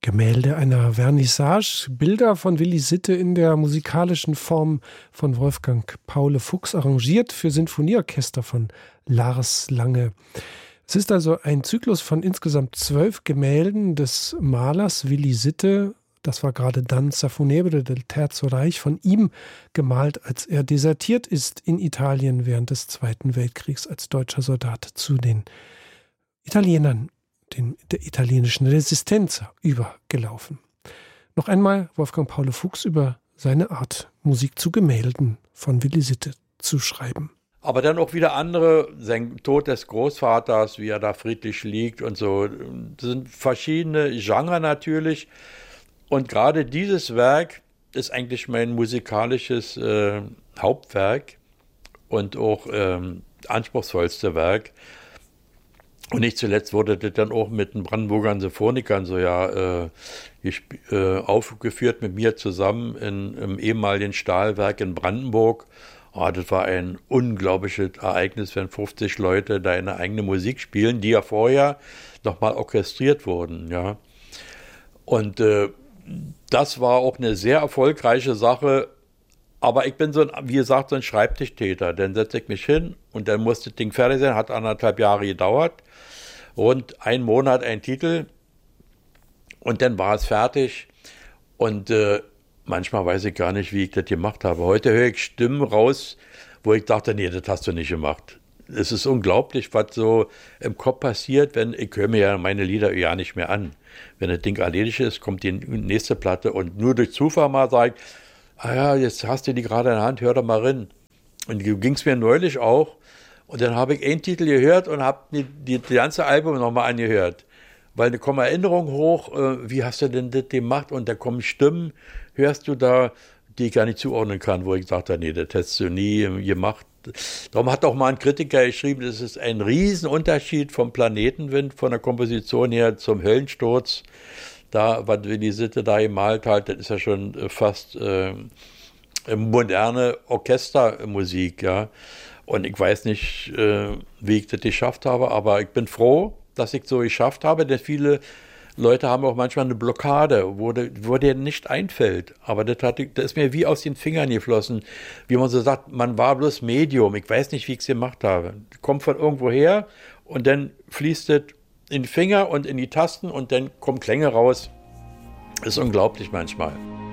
Gemälde einer Vernissage, Bilder von Willy Sitte in der musikalischen Form von Wolfgang Paule Fuchs, arrangiert für Sinfonieorchester von Lars Lange. Es ist also ein Zyklus von insgesamt 12 Gemälden des Malers Willy Sitte. Das war gerade Danza Funebre del Terzo Reich, von ihm gemalt, als er desertiert ist in Italien während des Zweiten Weltkriegs als deutscher Soldat zu den Italienern, der italienischen Resistenz übergelaufen. Noch einmal Wolfgang Paule Fuchs über seine Art, Musik zu Gemälden von Willy Sitte zu schreiben. Aber dann auch wieder andere, sein Tod des Großvaters, wie er da friedlich liegt und so. Das sind verschiedene Genre natürlich. Und gerade dieses Werk ist eigentlich mein musikalisches Hauptwerk und auch anspruchsvollste Werk. Und nicht zuletzt wurde das dann auch mit den Brandenburger Sinfonikern aufgeführt mit mir zusammen im ehemaligen Stahlwerk in Brandenburg. Oh, das war ein unglaubliches Ereignis, wenn 50 Leute da eine eigene Musik spielen, die ja vorher nochmal orchestriert wurden. Ja. Und das war auch eine sehr erfolgreiche Sache. Aber ich bin wie gesagt, so ein Schreibtischtäter. Dann setze ich mich hin und dann muss das Ding fertig sein. Hat 1,5 Jahre gedauert. Rund 1 Monat ein Titel. Und dann war es fertig. Und manchmal weiß ich gar nicht, wie ich das gemacht habe. Heute höre ich Stimmen raus, wo ich dachte, nee, das hast du nicht gemacht. Es ist unglaublich, was so im Kopf passiert, ich höre mir ja meine Lieder ja nicht mehr an. Wenn das Ding erledigt ist, kommt die nächste Platte und nur durch Zufall mal sage ich, ah ja, jetzt hast du die gerade in der Hand, hör doch mal rein. Und ging es mir neulich auch. Und dann habe ich einen Titel gehört und habe die ganze Album nochmal angehört. Weil da kommen Erinnerungen hoch, wie hast du denn das gemacht? Und da kommen Stimmen, hörst du da, die ich gar nicht zuordnen kann, wo ich sagte, nee, das hättest du nie gemacht. Darum hat auch mal ein Kritiker geschrieben, das ist ein Riesenunterschied vom Planetenwind, von der Komposition her zum Höllensturz. Da, was Willy Sitte da gemalt hat, das ist ja schon fast moderne Orchestermusik, ja. Und ich weiß nicht, wie ich das geschafft habe, aber ich bin froh, dass ich so geschafft habe, denn viele Leute haben auch manchmal eine Blockade, wo dir nicht einfällt. Aber das ist mir wie aus den Fingern geflossen. Wie man so sagt, man war bloß Medium. Ich weiß nicht, wie ich es gemacht habe. Kommt von irgendwo her und dann fließt es in die Finger und in die Tasten und dann kommen Klänge raus. Das ist unglaublich manchmal.